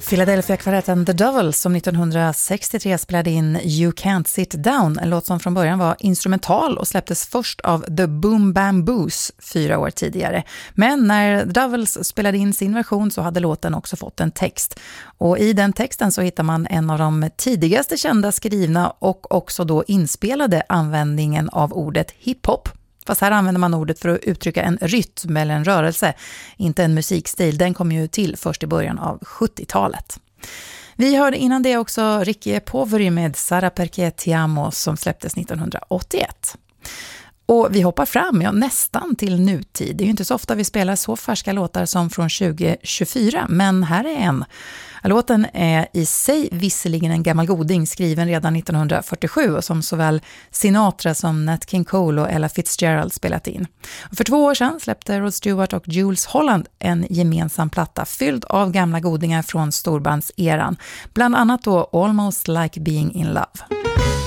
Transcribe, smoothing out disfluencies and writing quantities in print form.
Philadelphia-kvartetten The Dovels som 1963 spelade in You Can't Sit Down, en låt som från början var instrumental och släpptes först av The Boom Bamboos 4 år tidigare. Men när The Dovels spelade in sin version så hade låten också fått en text. Och i den texten så hittar man en av de tidigaste kända skrivna och också då inspelade användningen av ordet hiphop. Fast här använder man ordet för att uttrycka en rytm eller en rörelse, inte en musikstil. Den kom ju till först i början av 70-talet. Vi hörde innan det också Ricky Poveri med Sara Perché Ti Amo som släpptes 1981. Och vi hoppar fram, nästan till nutid. Det är ju inte så ofta vi spelar så färska låtar som från 2024, men här är en. Låten är i sig visserligen en gammal goding skriven redan 1947 och som såväl Sinatra som Nat King Cole och Ella Fitzgerald spelat in. Och för 2 år sedan släppte Rod Stewart och Jules Holland en gemensam platta fylld av gamla godingar från storbandseran. Bland annat då Almost Like Being in Love.